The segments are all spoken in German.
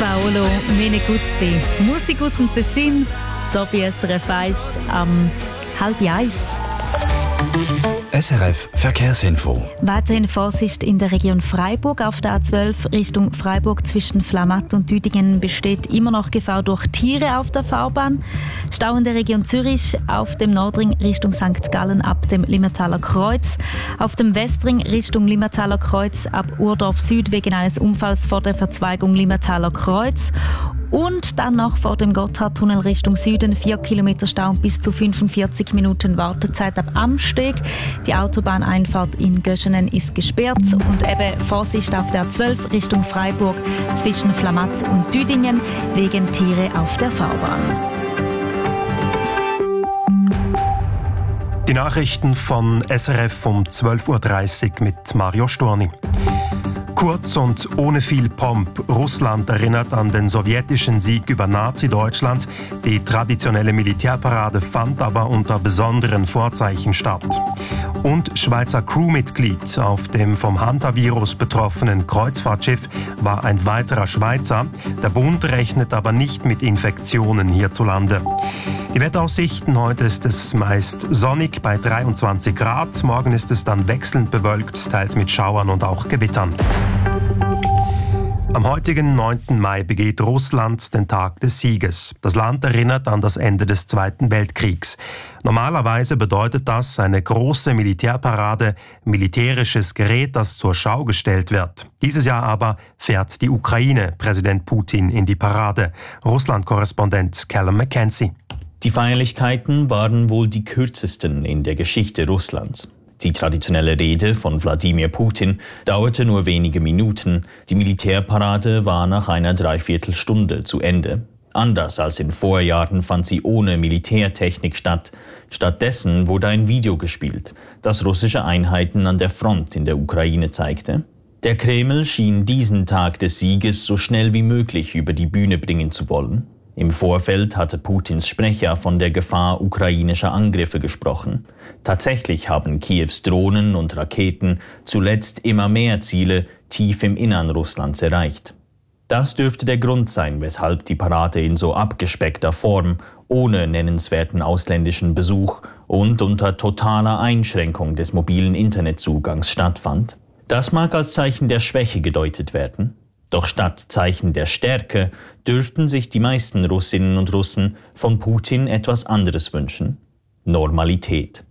Paolo Meneguzzi. Musik aus dem Tessin, hier bei SRF 1 am 12:30. SRF Verkehrsinfo. Weiterhin Vorsicht in der Region Freiburg. Auf der A12 Richtung Freiburg zwischen Flamatt und Düdingen besteht immer noch Gefahr durch Tiere auf der Fahrbahn. Stau in der Region Zürich auf dem Nordring Richtung St. Gallen ab dem Limmertaler Kreuz. Auf dem Westring Richtung Limmertaler Kreuz ab Urdorf Süd wegen eines Unfalls vor der Verzweigung Limmertaler Kreuz. Und dann noch vor dem Gotthardtunnel Richtung Süden 4 Kilometer Stau und bis zu 45 Minuten Wartezeit ab Amsteg. Die Autobahneinfahrt in Göschenen ist gesperrt und eben Vorsicht auf der 12 Richtung Freiburg zwischen Flamatt und Düdingen wegen Tiere auf der Fahrbahn. Die Nachrichten von SRF um 12:30 Uhr mit Mario Storni. Kurz und ohne viel Pomp. Russland erinnert an den sowjetischen Sieg über Nazi-Deutschland. Die traditionelle Militärparade fand aber unter besonderen Vorzeichen statt. Und Schweizer Crewmitglied auf dem vom Hantavirus betroffenen Kreuzfahrtschiff war ein weiterer Schweizer. Der Bund rechnet aber nicht mit Infektionen hierzulande. Die Wetteraussichten: heute ist es meist sonnig bei 23 Grad. Morgen ist es dann wechselnd bewölkt, teils mit Schauern und auch Gewittern. Am heutigen 9. Mai begeht Russland den Tag des Sieges. Das Land erinnert an das Ende des Zweiten Weltkriegs. Normalerweise bedeutet das eine große Militärparade, militärisches Gerät, das zur Schau gestellt wird. Dieses Jahr aber fährt die Ukraine Präsident Putin in die Parade. Russland-Korrespondent Callum McKenzie. Die Feierlichkeiten waren wohl die kürzesten in der Geschichte Russlands. Die traditionelle Rede von Wladimir Putin dauerte nur wenige Minuten. Die Militärparade war nach einer Dreiviertelstunde zu Ende. Anders als in Vorjahren fand sie ohne Militärtechnik statt. Stattdessen wurde ein Video gespielt, das russische Einheiten an der Front in der Ukraine zeigte. Der Kreml schien diesen Tag des Sieges so schnell wie möglich über die Bühne bringen zu wollen. Im Vorfeld hatte Putins Sprecher von der Gefahr ukrainischer Angriffe gesprochen. Tatsächlich haben Kiews Drohnen und Raketen zuletzt immer mehr Ziele tief im Innern Russlands erreicht. Das dürfte der Grund sein, weshalb die Parade in so abgespeckter Form, ohne nennenswerten ausländischen Besuch und unter totaler Einschränkung des mobilen Internetzugangs stattfand. Das mag als Zeichen der Schwäche gedeutet werden. Doch statt Zeichen der Stärke dürften sich die meisten Russinnen und Russen von Putin etwas anderes wünschen: Normalität.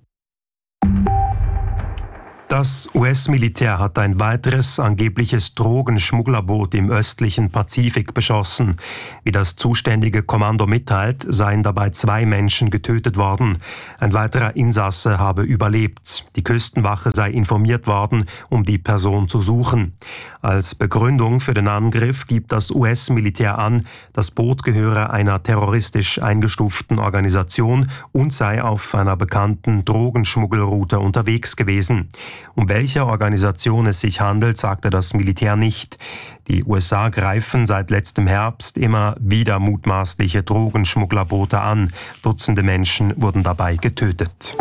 Das US-Militär hat ein weiteres angebliches Drogenschmugglerboot im östlichen Pazifik beschossen. Wie das zuständige Kommando mitteilt, seien dabei 2 Menschen getötet worden. Ein weiterer Insasse habe überlebt. Die Küstenwache sei informiert worden, um die Person zu suchen. Als Begründung für den Angriff gibt das US-Militär an, das Boot gehöre einer terroristisch eingestuften Organisation und sei auf einer bekannten Drogenschmuggelroute unterwegs gewesen. Um welche Organisation es sich handelt, sagte das Militär nicht. Die USA greifen seit letztem Herbst immer wieder mutmaßliche Drogenschmugglerboote an. Dutzende Menschen wurden dabei getötet.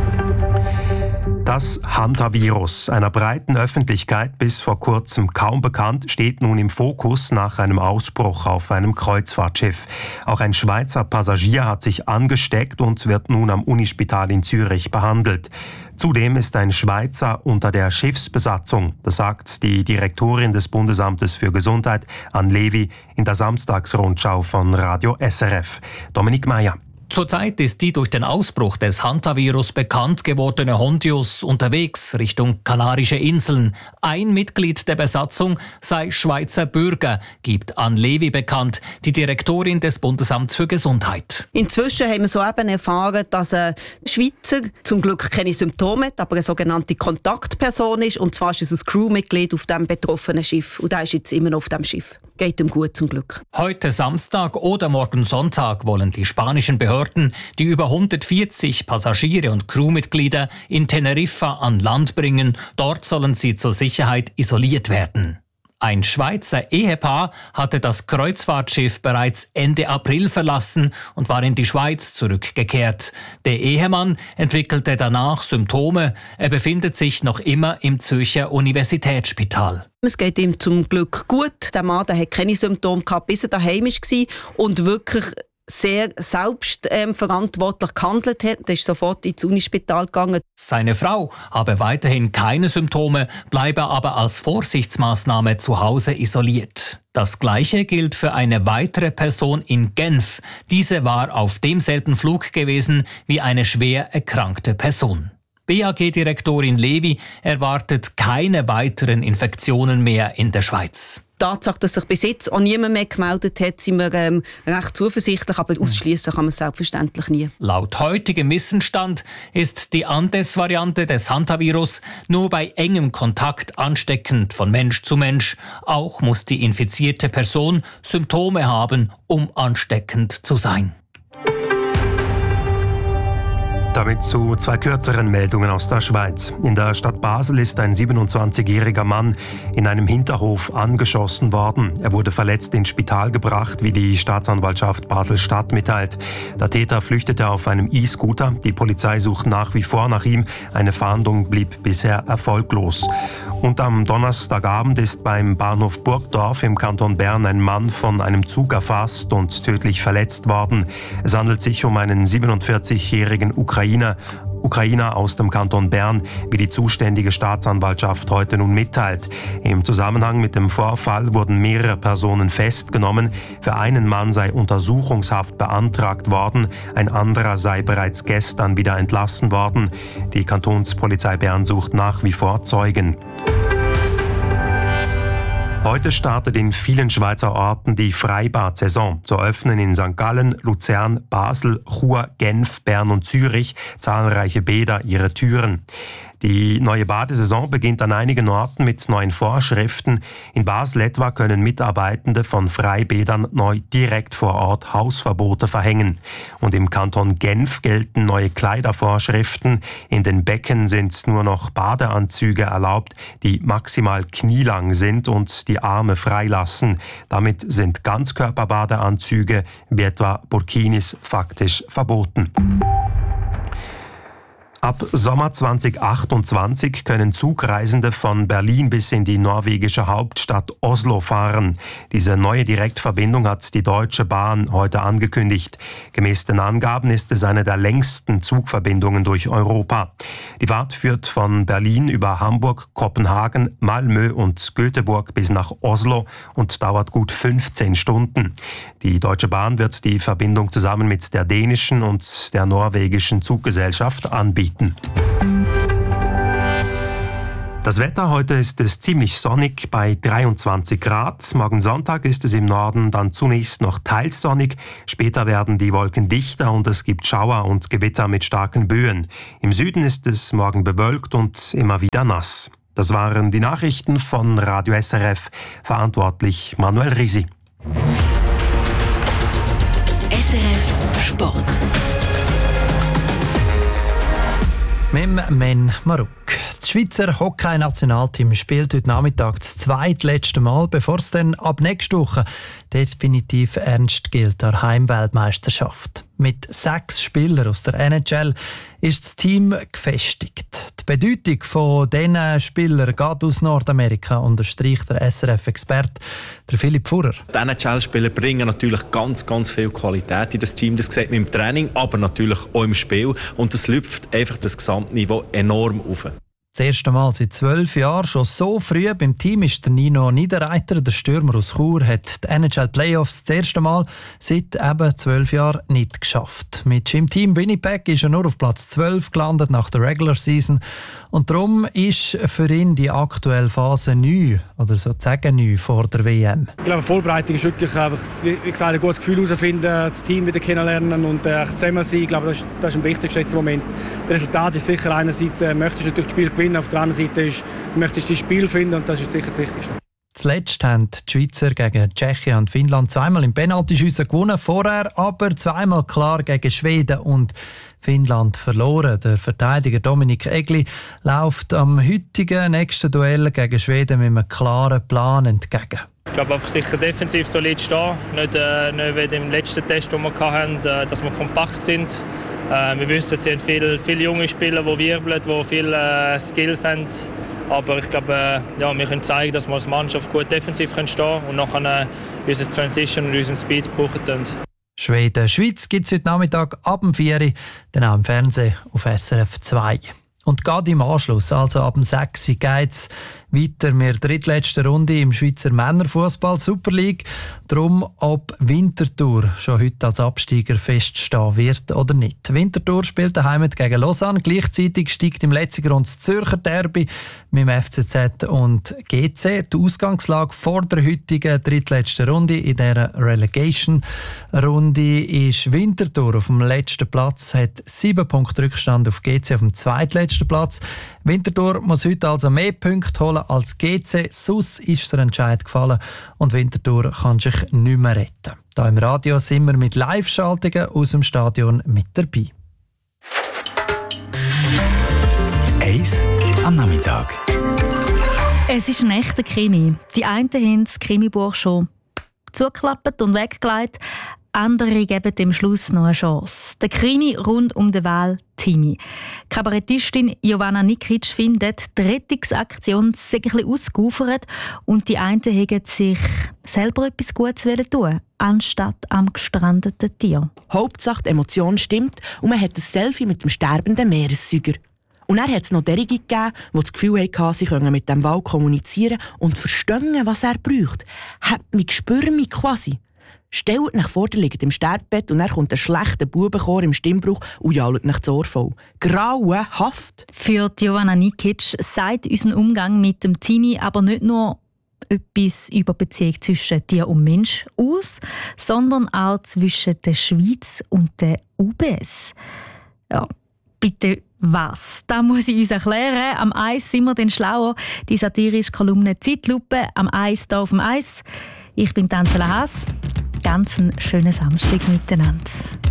Das Hantavirus, einer breiten Öffentlichkeit bis vor kurzem kaum bekannt, steht nun im Fokus nach einem Ausbruch auf einem Kreuzfahrtschiff. Auch ein Schweizer Passagier hat sich angesteckt und wird nun am Unispital in Zürich behandelt. Zudem ist ein Schweizer unter der Schiffsbesatzung, das sagt die Direktorin des Bundesamtes für Gesundheit, Anne Levy, in der Samstagsrundschau von Radio SRF. Dominik Meyer. Zurzeit ist die durch den Ausbruch des Hantavirus bekannt gewordene Hondius unterwegs Richtung Kanarische Inseln. Ein Mitglied der Besatzung sei Schweizer Bürger, gibt Anne Levy bekannt, die Direktorin des Bundesamts für Gesundheit. Inzwischen haben wir soeben erfahren, dass ein Schweizer zum Glück keine Symptome hat, aber eine sogenannte Kontaktperson ist. Und zwar ist es ein Crewmitglied auf dem betroffenen Schiff. Und der ist jetzt immer noch auf dem Schiff. Geht ihm gut zum Glück. Heute Samstag oder morgen Sonntag wollen die spanischen Behörden die über 140 Passagiere und Crewmitglieder in Teneriffa an Land bringen. Dort sollen sie zur Sicherheit isoliert werden. Ein Schweizer Ehepaar hatte das Kreuzfahrtschiff bereits Ende April verlassen und war in die Schweiz zurückgekehrt. Der Ehemann entwickelte danach Symptome. Er befindet sich noch immer im Zürcher Universitätsspital. Es geht ihm zum Glück gut. Der Mann hat keine Symptome gehabt, bis er daheim war und wirklich sehr selbstverantwortlich gehandelt hat. Er ist sofort ins Unispital gegangen. Seine Frau habe weiterhin keine Symptome, bleibe aber als Vorsichtsmaßnahme zu Hause isoliert. Das Gleiche gilt für eine weitere Person in Genf. Diese war auf demselben Flug gewesen wie eine schwer erkrankte Person. BAG-Direktorin Levi erwartet keine weiteren Infektionen mehr in der Schweiz. Die Tatsache, dass sich bis jetzt auch niemand mehr gemeldet hat, sind wir recht zuversichtlich, aber ausschließen kann man es selbstverständlich nie. Laut heutigem Wissensstand ist die Andes-Variante des Hantavirus nur bei engem Kontakt ansteckend von Mensch zu Mensch. Auch muss die infizierte Person Symptome haben, um ansteckend zu sein. Damit zu zwei kürzeren Meldungen aus der Schweiz. In der Stadt Basel ist ein 27-jähriger Mann in einem Hinterhof angeschossen worden. Er wurde verletzt ins Spital gebracht, wie die Staatsanwaltschaft Basel-Stadt mitteilt. Der Täter flüchtete auf einem E-Scooter. Die Polizei sucht nach wie vor nach ihm. Eine Fahndung blieb bisher erfolglos. Und am Donnerstagabend ist beim Bahnhof Burgdorf im Kanton Bern ein Mann von einem Zug erfasst und tödlich verletzt worden. Es handelt sich um einen 47-jährigen Ukrainer aus dem Kanton Bern, wie die zuständige Staatsanwaltschaft heute nun mitteilt. Im Zusammenhang mit dem Vorfall wurden mehrere Personen festgenommen. Für einen Mann sei Untersuchungshaft beantragt worden, ein anderer sei bereits gestern wieder entlassen worden. Die Kantonspolizei Bern sucht nach wie vor Zeugen. Heute startet in vielen Schweizer Orten die Freibad-Saison. So öffnen in St. Gallen, Luzern, Basel, Chur, Genf, Bern und Zürich zahlreiche Bäder ihre Türen. Die neue Badesaison beginnt an einigen Orten mit neuen Vorschriften. In Basel etwa können Mitarbeitende von Freibädern neu direkt vor Ort Hausverbote verhängen. Und im Kanton Genf gelten neue Kleidervorschriften. In den Becken sind nur noch Badeanzüge erlaubt, die maximal knielang sind und die Arme freilassen. Damit sind Ganzkörperbadeanzüge wie etwa Burkinis faktisch verboten. Ab Sommer 2028 können Zugreisende von Berlin bis in die norwegische Hauptstadt Oslo fahren. Diese neue Direktverbindung hat die Deutsche Bahn heute angekündigt. Gemäß den Angaben ist es eine der längsten Zugverbindungen durch Europa. Die Fahrt führt von Berlin über Hamburg, Kopenhagen, Malmö und Göteborg bis nach Oslo und dauert gut 15 Stunden. Die Deutsche Bahn wird die Verbindung zusammen mit der dänischen und der norwegischen Zuggesellschaft anbieten. Das Wetter heute ist es ziemlich sonnig bei 23 Grad. Morgen Sonntag ist es im Norden dann zunächst noch teils sonnig. Später werden die Wolken dichter und es gibt Schauer und Gewitter mit starken Böen. Im Süden ist es morgen bewölkt und immer wieder nass. Das waren die Nachrichten von Radio SRF. Verantwortlich Manuel Risi. SRF Sport. Mit Men Maruk. Das Schweizer Hockey-Nationalteam spielt heute Nachmittag das zweitletzte Mal, bevor es dann ab nächster Woche definitiv ernst gilt an der Heimweltmeisterschaft. Mit 6 Spielern aus der NHL ist das Team gefestigt. Die Bedeutung von diesen Spielern geht aus Nordamerika, unterstreicht der SRF-Experte Philipp Furrer. Die NHL-Spieler bringen natürlich ganz, ganz viel Qualität in das Team. Das sieht man im Training, aber natürlich auch im Spiel. Und das lüpft einfach das Gesamtniveau enorm auf. Das erste Mal seit 12 Jahren, schon so früh beim Team, ist der Nino Niederreiter, der Stürmer aus Chur, hat die NHL-Playoffs das erste Mal seit eben 12 Jahren nicht geschafft. Mit seinem Team Winnipeg ist er nur auf Platz 12 gelandet nach der Regular Season. Und darum ist für ihn die aktuelle Phase neu, oder sozusagen neu vor der WM. Ich glaube, die Vorbereitung ist wirklich einfach, wie gesagt, ein gutes Gefühl herausfinden, das Team wieder kennenlernen und zusammen sein. Ich glaube, das ist ein wichtigster Moment. Das Resultat ist sicher einerseits, möchtest du natürlich das Spiel gewinnen, auf der anderen Seite möchtest du das Spiel finden und das ist sicher das Wichtigste. Zuletzt haben die Schweizer gegen Tschechien und Finnland zweimal im Penaltyschiessen gewonnen, vorher aber zweimal klar gegen Schweden und Finnland verloren. Der Verteidiger Dominik Egli läuft am heutigen nächsten Duell gegen Schweden mit einem klaren Plan entgegen. Ich glaube, einfach sicher defensiv solid stehen, nicht wie im letzten Test, den wir hatten, dass wir kompakt sind. Wir wissen, es sind viele junge Spieler, die wirbeln, die viele Skills haben. Aber ich glaube, wir können zeigen, dass wir als Mannschaft gut defensiv stehen können und nachher unsere Transition und unseren Speed brauchen können. Schweden-Schweiz gibt es heute Nachmittag ab 4 Uhr, dann auch im Fernsehen auf SRF 2. Und gerade im Anschluss, also ab 6 Uhr, geht es weiter mit der drittletzten Runde im Schweizer Männerfußball Super League. Darum, ob Winterthur schon heute als Absteiger feststehen wird oder nicht. Winterthur spielt daheim gegen Lausanne. Gleichzeitig steigt im letzten Grund das Zürcher Derby mit dem FCZ und GC. Die Ausgangslage vor der heutigen drittletzten Runde in dieser Relegation-Runde ist Winterthur auf dem letzten Platz, hat 7 Punkte Rückstand auf GC auf dem zweitletzten Platz. Winterthur muss heute also mehr Punkte holen als GC. Sonst ist der Entscheid gefallen und Winterthur kann sich nicht mehr retten. Hier im Radio sind wir mit Live-Schaltungen aus dem Stadion mit dabei. Eis am Nachmittag. Es ist ein echter Krimi. Die einen haben das Krimibuch schon zugeklappt und weggelegt. Andere geben dem Schluss noch eine Chance. Der Krimi rund um den Val Timi. Kabarettistin Jovana Nikic findet, die Rettungsaktion sei ein bisschen ausgeufert und die einen hätten sich selber etwas Gutes tun, anstatt am gestrandeten Tier. Hauptsache die Emotion stimmt und man hat ein Selfie mit dem sterbenden Meeressäuger. Und dann hat es noch derige gegeben, die das Gefühl hatten, sie können mit dem Wal kommunizieren und verstehen, was er braucht. Hat mich spüren mich quasi. Stellt euch vor, ihr liegt im Sterbebett und dann kommt ein schlechter Bubenchor im Stimmbruch und jault euch das Ohr voll. Grauenhaft! Für Jovana Nikic sagt unseren Umgang mit dem Timi aber nicht nur etwas über die Beziehung zwischen Tier und Mensch aus, sondern auch zwischen der Schweiz und der UBS. Ja, bitte was? Das muss ich uns erklären. Am Eis sind wir dann schlauer. Die satirische Kolumne Zeitlupe am Eis hier auf dem Eis. Ich bin Angela Haas. Ganz einen schönen Samstag miteinander.